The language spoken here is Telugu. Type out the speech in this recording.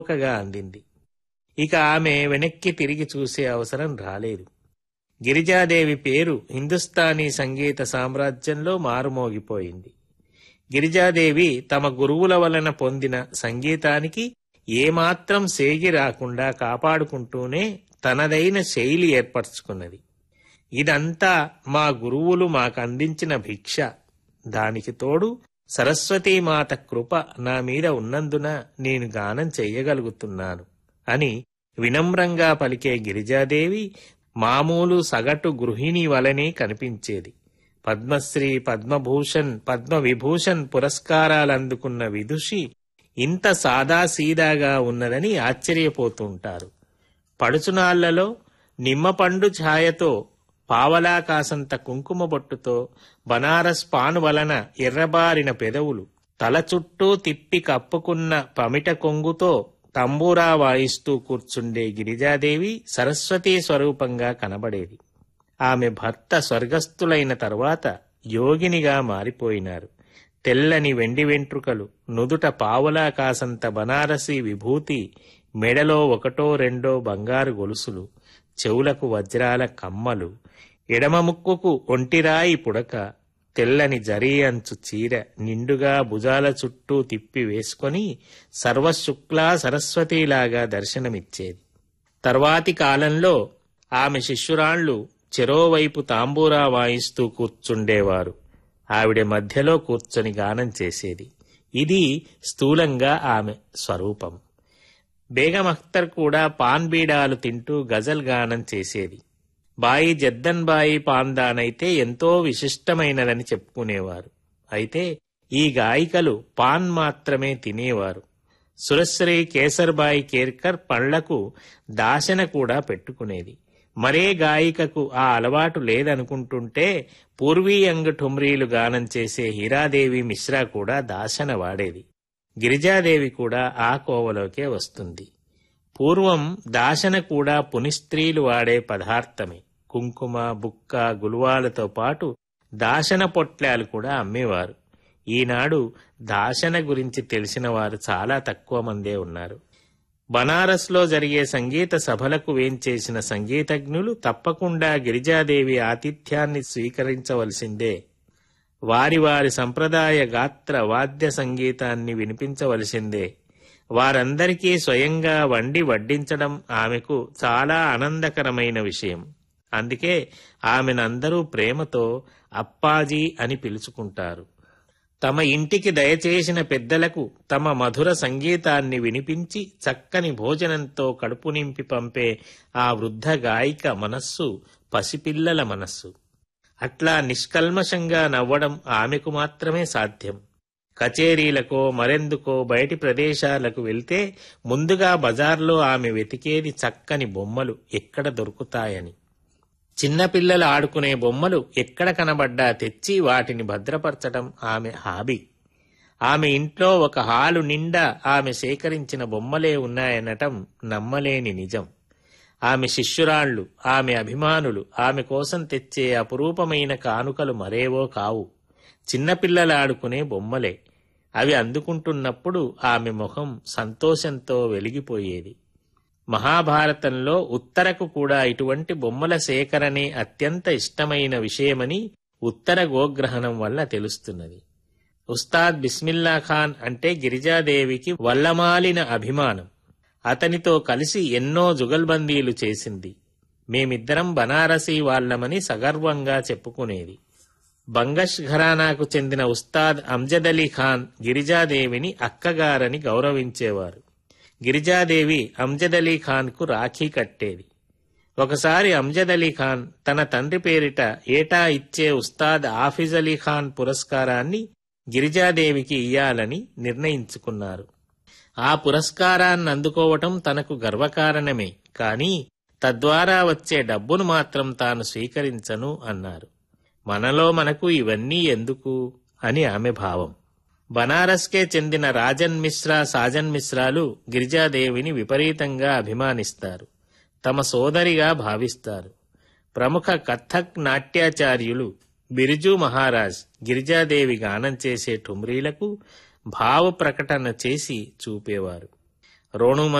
ఒకగా అందింది. ఇక ఆమె వెనక్కి తిరిగి చూసే అవసరం రాలేదు. గిరిజాదేవి పేరు హిందుస్థానీ సంగీత సామ్రాజ్యంలో మారుమోగిపోయింది. గిరిజాదేవి తమ గురువుల వలన పొందిన సంగీతానికి ఏమాత్రం సేగి రాకుండా కాపాడుకుంటూనే తనదైన శైలి ఏర్పరచుకున్నది. ఇదంతా మా గురువులు మాకందించిన భిక్ష. దానికి తోడు సరస్వతీమాత కృప నా మీద ఉన్నందున నేను గానం చెయ్యగలుగుతున్నాను అని వినమ్రంగా పలికే గిరిజాదేవి మామూలు సగటు గృహిణి వలనే కనిపించేది. పద్మశ్రీ, పద్మభూషణ్, పద్మవిభూషణ్ పురస్కారాలందుకున్న విదుషి ఇంత సాదాసీదాగా ఉన్నదని ఆశ్చర్యపోతుంటారు. పడుచునాళ్లలో నిమ్మపండు ఛాయతో, పావలా కాసంత కుంకుమ బొట్టుతో, బనారస్ పాను వలన ఎర్రబారిన పెదవులు, తల చుట్టూ తిప్పి కప్పుకున్న పమిట కొంగుతో తంబూరా వాయిస్తూ కూర్చుండే గిరిజాదేవి సరస్వతీ స్వరూపంగా కనబడేది. ఆమె భర్త స్వర్గస్థులైన తరువాత యోగినిగా మారిపోయినారు. తెల్లని వెండి వెంట్రుకలు, నుదుట పావలా కాసంత బనారసీ విభూతి, మెడలో ఒకటో రెండో బంగారు గొలుసులు, చెవులకు వజ్రాల కమ్మలు, ఎడమ ముక్కుకు ఒంటిరాయి పుడక, తెల్లని జరీ అంచు చీర నిండుగా భుజాల చుట్టూ తిప్పి వేసుకొని సర్వశుక్లా సరస్వతిలాగా దర్శనమిచ్చేది. తర్వాతి కాలంలో ఆమె శిష్యురాళ్లు చెరోవైపు తాంబూరా వాయిస్తూ కూర్చుండేవారు. ఆవిడ మధ్యలో కూర్చొని గానం చేసేది. ఇది స్థూలంగా ఆమె స్వరూపం. బేగం అఖ్తర్ కూడా పాన్ బీడాలు తింటూ గజల్ గానం చేసేది. బాయి జద్దన్ బాయి పాందానైతే ఎంతో విశిష్టమైనదని చెప్పుకునేవారు. అయితే ఈ గాయికలు పాన్ మాత్రమే తినేవారు. సురశ్రీ కేసర్బాయి కేర్కర్ పళ్లకు దాశన కూడా పెట్టుకునేది. మరే గాయికకు ఆ అలవాటు లేదనుకుంటుంటే పూర్వీయంగ్ ఠుమ్రీలు గానం చేసే హీరాదేవి మిశ్రా కూడా దాశన వాడేది. గిరిజాదేవి కూడా ఆ కోవలోకే వస్తుంది. పూర్వం దాశన కూడా పునిస్త్రీలు వాడే పదార్థమే. కుంకుమ, బుక్క, గులువాలతో పాటు దాశన పొట్లాలు కూడా అమ్మేవారు. ఈనాడు దాశన గురించి తెలిసిన వారు చాలా తక్కువ మందే ఉన్నారు. బనారస్లో జరిగే సంగీత సభలకు వేంచేసిన సంగీతజ్ఞులు తప్పకుండా గిరిజాదేవి ఆతిథ్యాన్ని స్వీకరించవలసిందే. వారి వారి సంప్రదాయ గాత్ర వాద్య సంగీతాన్ని వినిపించవలసిందే. వారందరికీ స్వయంగా వండి వడ్డించడం ఆమెకు చాలా ఆనందకరమైన విషయం. అందుకే ఆమెనందరూ ప్రేమతో అప్పాజీ అని పిలుచుకుంటారు. తమ ఇంటికి దయచేసిన పెద్దలకు తమ మధుర సంగీతాన్ని వినిపించి చక్కని భోజనంతో కడుపు నింపి పంపే ఆ వృద్ధ గాయిక మనస్సు పసిపిల్లల మనస్సు. అట్లా నిష్కల్మషంగా నవ్వడం ఆమెకు మాత్రమే సాధ్యం. కచేరీలకో మరెందుకో బయటి ప్రదేశాలకు వెళ్తే ముందుగా బజార్లో ఆమె వెతికేది చక్కని బొమ్మలు ఎక్కడ దొరుకుతాయని. చిన్నపిల్లలు ఆడుకునే బొమ్మలు ఎక్కడ కనబడ్డా తెచ్చి వాటిని భద్రపరచడం ఆమె హాబీ. ఆమె ఇంట్లో ఒక హాలు నిండా ఆమె సేకరించిన బొమ్మలే ఉన్నాయనటం నమ్మలేని నిజం. ఆమె శిష్యురాళ్లు, ఆమె అభిమానులు ఆమె కోసం తెచ్చే అపురూపమైన కానుకలు మరేవో కావు, చిన్నపిల్లలాడుకునే బొమ్మలే. అవి అందుకుంటున్నప్పుడు ఆమె ముఖం సంతోషంతో వెలిగిపోయేది. మహాభారతంలో ఉత్తరకు కూడా ఇటువంటి బొమ్మల సేకరణే అత్యంత ఇష్టమైన విషయమని ఉత్తర గోగ్రహణం వల్ల తెలుస్తున్నది. ఉస్తాద్ బిస్మిల్లా ఖాన్ అంటే గిరిజాదేవికి వల్లమాలిన అభిమానం. అతనితో కలిసి ఎన్నో జుగల్బందీలు చేసింది. మేమిద్దరం బనారసీ వాళ్లమని సగర్వంగా చెప్పుకునేది. బంగష్ ఘరానాకు చెందిన ఉస్తాద్ అమ్జద్ అలీ ఖాన్ గిరిజాదేవిని అక్కగారని గౌరవించేవారు. గిరిజాదేవి అమ్జద్ అలీ ఖాన్కు రాఖీ కట్టేది. ఒకసారి అమ్జద్ అలీ ఖాన్ తన తండ్రి పేరిట ఏటా ఇచ్చే ఉస్తాద్ ఆఫిజ్ అలీ ఖాన్ పురస్కారాన్ని గిరిజాదేవికి ఇయ్యాలని నిర్ణయించుకున్నారు. ఆ పురస్కారాన్ని అందుకోవటం తనకు గర్వకారణమే, కానీ తద్వారా వచ్చే డబ్బును మాత్రం తాను స్వీకరించను అన్నారు. మనలో మనకు ఇవన్నీ ఎందుకు అని ఆమె భావం. బనారస్కే చెందిన రాజన్ మిశ్రా, సాజన్ మిశ్రాలు గిరిజాదేవిని విపరీతంగా అభిమానిస్తారు. తమ సోదరిగా భావిస్తారు. ప్రముఖ కథక్ నాట్యాచార్యులు బిర్జూ మహారాజ్ గిరిజాదేవి గానం చేసే ఠుమ్రీలకు భావ ప్రకటన చేసి చూపేవారు. రోణు